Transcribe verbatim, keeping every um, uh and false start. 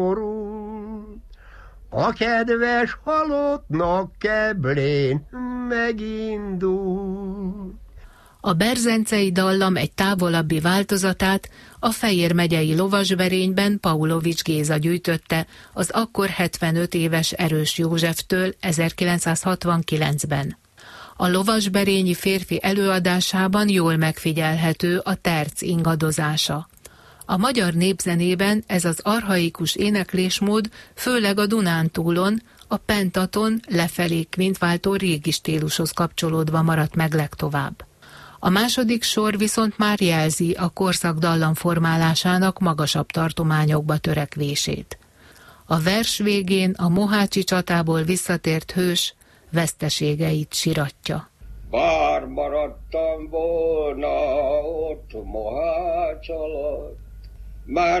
A kedves halottnak keblén megindul. A berzencei dallam egy távolabbi változatát a Fejér megyei lovasberényben Paulovics Géza gyűjtötte az akkor hetvenöt éves Erős Józseftől ezerkilencszázhatvankilencben. A lovasberényi férfi előadásában jól megfigyelhető a terc ingadozása. A magyar népzenében ez az archaikus éneklésmód főleg a Dunántúlon, a pentaton lefelé kvintváltó régi stílushoz kapcsolódva maradt meg legtovább. A második sor viszont már jelzi a korszak dallamformálásának magasabb tartományokba törekvését. A vers végén a mohácsi csatából visszatért hős veszteségeit siratja. Bár maradtam volna ott Mohács alatt, már